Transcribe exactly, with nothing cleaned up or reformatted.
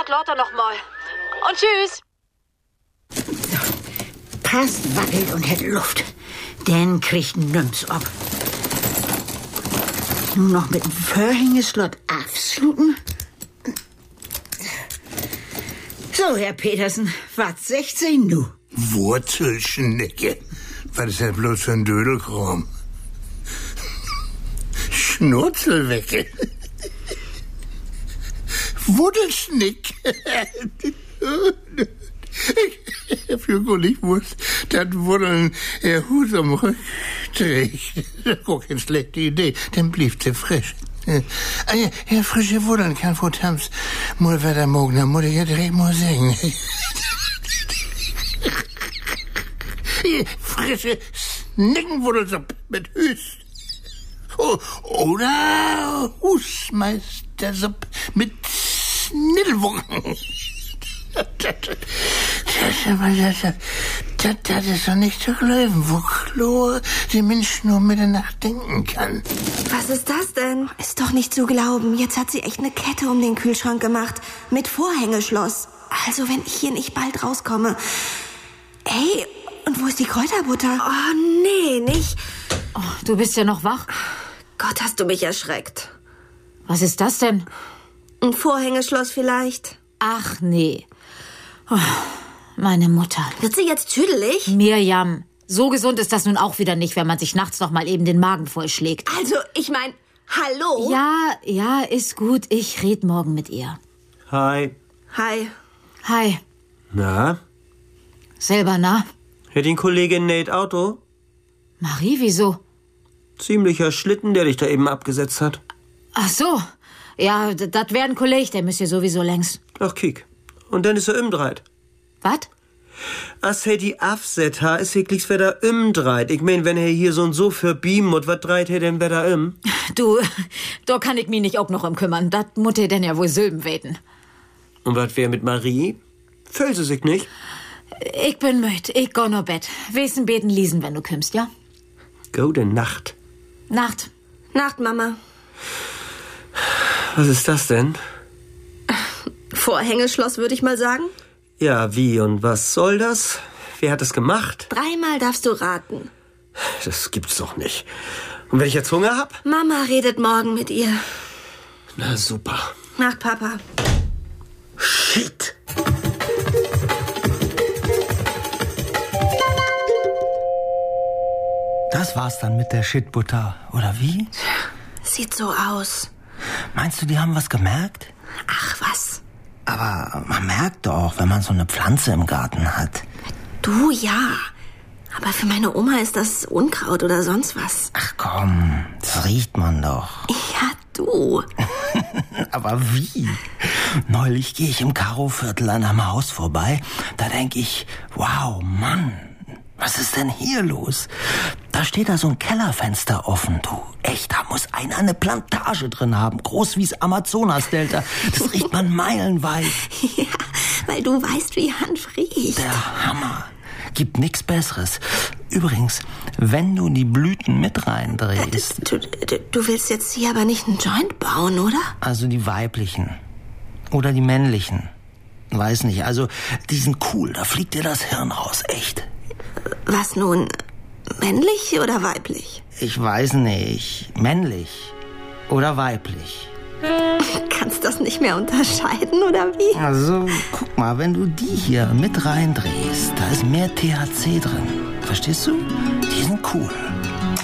Fort Lauderdale nochmal. Und tschüss. Passt, wackelt und hätt Luft. Dann kriegt nüms ab. Nur noch mit dem Vorhängeschlott aufschluten. So, Herr Petersen, was sechzehn nu? Wurzelschnecke. Was ist denn bloß für ein Dödelkram? Schnurzelwecke. Wuddelschnick. Ich fühle nicht wusste, dass Wuddeln ihr Hut am Rücken trägt. Guck, eine schlechte Idee, dann blieb sie frisch. Ah ja, ja, frische Wuddeln kann Frau Tams mal wieder morgen, dann muss ich ja direkt mal sagen. Frische Schneckenwuddelsuppe mit Hüst. Oh, oder Husmeistersuppe mit Schnittelwurken. Das, das, das, das ist doch nicht zu glauben, wo Chlor die Menschen nur Mitternacht denken kann. Was ist das denn? Ist doch nicht zu glauben. Jetzt hat sie echt eine Kette um den Kühlschrank gemacht. Mit Vorhängeschloss. Also, wenn ich hier nicht bald rauskomme. Ey, und wo ist die Kräuterbutter? Oh, nee, nicht. Oh, du bist ja noch wach. Gott, hast du mich erschreckt. Was ist das denn? Ein Vorhängeschloss vielleicht. Ach, nee. Oh, meine Mutter. Wird sie jetzt tüdelig? Mirjam, so gesund ist das nun auch wieder nicht, wenn man sich nachts noch mal eben den Magen vollschlägt. Also, ich mein, hallo? Ja, ja, ist gut. Ich red morgen mit ihr. Hi. Hi. Hi. Na? Selber, na? Hätt ihn Kollegin Nate Auto? Marie, wieso? Ziemlicher Schlitten, der dich da eben abgesetzt hat. Ach so. Ja, das wär ein Kollege, der müsst ihr sowieso längst. Ach, kiek. Und dann ist er umdreht. Was? As he die Afset ha, is heklichs wer umdreht. Ich mein, wenn er hier so und so verbeamen und was dreht er denn wer um? Du, da kann ich mich nicht auch noch um kümmern. Das muss er denn ja wohl Sülben weten. Und was wär mit Marie? Fällt sie sich nicht? Ich bin müd. Ich geh nur Bett. Wesen beten lesen, wenn du kümmst, ja? Gute Nacht. Nacht. Nacht, Mama. Was ist das denn? Vorhängeschloss, würde ich mal sagen. Ja, wie und was soll das? Wer hat das gemacht? Dreimal darfst du raten. Das gibt's doch nicht. Und wenn ich jetzt Hunger hab? Mama redet morgen mit ihr. Na super. Nacht, Papa. Shit. Das war's dann mit der Shitbutter, oder wie? Sieht so aus. Meinst du, die haben was gemerkt? Ach, was? Aber man merkt doch, wenn man so eine Pflanze im Garten hat. Du, ja. Aber für meine Oma ist das Unkraut oder sonst was. Ach komm, das riecht man doch. Ja, du. Aber wie? Neulich gehe ich im Karo-Viertel an einem Haus vorbei. Da denke ich, wow, Mann, was ist denn hier los? Da steht da so ein Kellerfenster offen, du. Echt, da muss einer eine Plantage drin haben. Groß wie's Amazonas-Delta. Das riecht man meilenweit. Ja, weil du weißt, wie Hanf riecht. Der Hammer. Gibt nix Besseres. Übrigens, wenn du die Blüten mit reindrehst... Du, du, du willst jetzt hier aber nicht einen Joint bauen, oder? Also die weiblichen. Oder die männlichen. Weiß nicht, also die sind cool. Da fliegt dir das Hirn raus, echt. Was nun? Männlich oder weiblich? Ich weiß nicht. Männlich oder weiblich. Kannst das nicht mehr unterscheiden, oder wie? Also, guck mal, wenn du die hier mit reindrehst, da ist mehr T H C drin. Verstehst du? Die sind cool.